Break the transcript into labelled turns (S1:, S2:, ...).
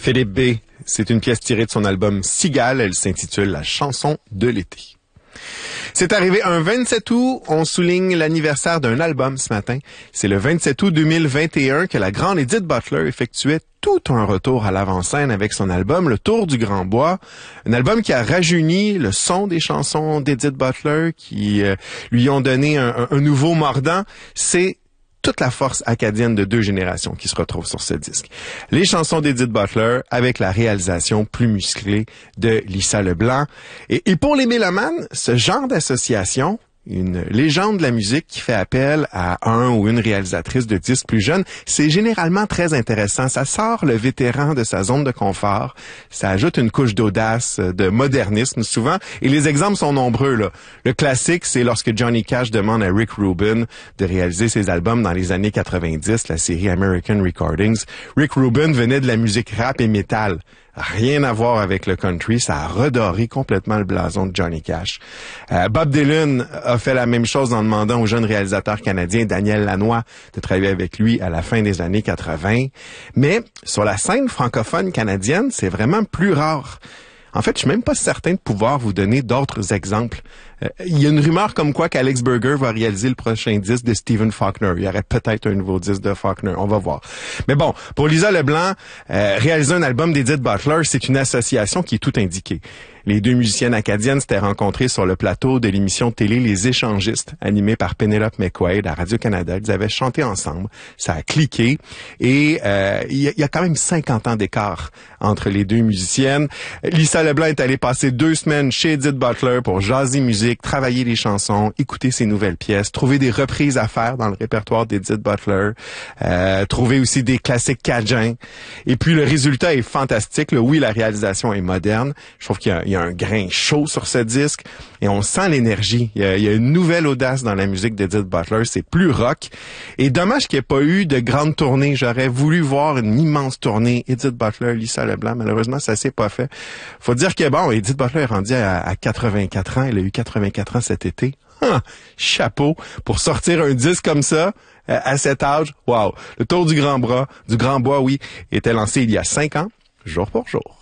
S1: Philippe B, c'est une pièce tirée de son album Cigale. Elle s'intitule La chanson de l'été. C'est arrivé un 27 août. On souligne l'anniversaire d'un album ce matin. C'est le 27 août 2021 que la grande Edith Butler effectuait tout un retour à l'avant-scène avec son album Le Tour du Grand Bois. Un album qui a rajeuni le son des chansons d'Edith Butler, qui lui ont donné un nouveau mordant. C'est toute la force acadienne de deux générations qui se retrouve sur ce disque. Les chansons d'Edith Butler avec la réalisation plus musclée de Lisa Leblanc. Et pour les mélomanes, ce genre d'association, une légende de la musique qui fait appel à un ou une réalisatrice de disques plus jeune, c'est généralement très intéressant. Ça sort le vétéran de sa zone de confort, ça ajoute une couche d'audace, de modernisme souvent, et les exemples sont nombreux, là. Le classique, c'est lorsque Johnny Cash demande à Rick Rubin de réaliser ses albums dans les années 90, la série American Recordings. Rick Rubin venait de la musique rap et métal. Rien à voir avec le country, ça a redoré complètement le blason de Johnny Cash. Bob Dylan a fait la même chose en demandant au jeune réalisateur canadien Daniel Lanois de travailler avec lui à la fin des années 80. Mais sur la scène francophone canadienne, c'est vraiment plus rare. En fait, je suis même pas certain de pouvoir vous donner d'autres exemples. Il y a une rumeur comme quoi qu'Alex Berger va réaliser le prochain disque de Stephen Faulkner. Il y aurait peut-être un nouveau disque de Faulkner. On va voir. Mais bon, pour Lisa Leblanc, réaliser un album d'Edith Butler, c'est une association qui est tout indiquée. Les deux musiciennes acadiennes s'étaient rencontrées sur le plateau de l'émission de télé Les Échangistes, animée par Penelope McQuaid à Radio-Canada. Ils avaient chanté ensemble. Ça a cliqué. Et il y a quand même 50 ans d'écart entre les deux musiciennes. Lisa Leblanc est allée passer 2 semaines chez Edith Butler pour jaser musique, travailler les chansons, écouter ses nouvelles pièces, trouver des reprises à faire dans le répertoire d'Edith Butler, trouver aussi des classiques cajuns. Et puis le résultat est fantastique. Là, oui, la réalisation est moderne. Je trouve qu'il y a un grain chaud sur ce disque et on sent l'énergie. Il y a une nouvelle audace dans la musique d'Edith Butler. C'est plus rock. Et dommage qu'il n'y ait pas eu de grande tournée. J'aurais voulu voir une immense tournée. Edith Butler, Lisa Leblanc. Malheureusement, ça s'est pas fait. Faut dire que bon, Edith Butler est rendue à 84 ans. Elle a eu 84 ans cet été. Chapeau pour sortir un disque comme ça à cet âge. Wow. Le Tour du Grand Bois, oui, était lancé il y a 5 ans, jour pour jour.